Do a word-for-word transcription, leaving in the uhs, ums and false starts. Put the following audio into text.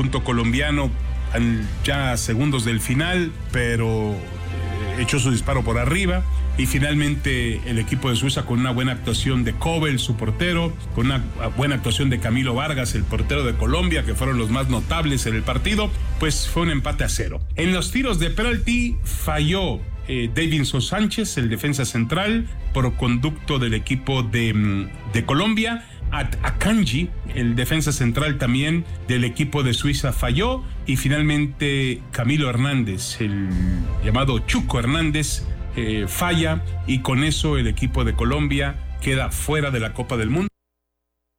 conjunto colombiano ya a segundos del final, pero echó su disparo por arriba. Y finalmente el equipo de Suiza, con una buena actuación de Kobel, su portero, con una buena actuación de Camilo Vargas, el portero de Colombia, que fueron los más notables en el partido, pues fue un empate a cero. En los tiros de penalti falló eh, Davinson Sánchez, el defensa central, por conducto del equipo de, de Colombia. Akanji, el defensa central también del equipo de Suiza, falló. Y finalmente Camilo Hernández, el llamado Chuco Hernández, eh, falla, y con eso el equipo de Colombia queda fuera de la Copa del Mundo.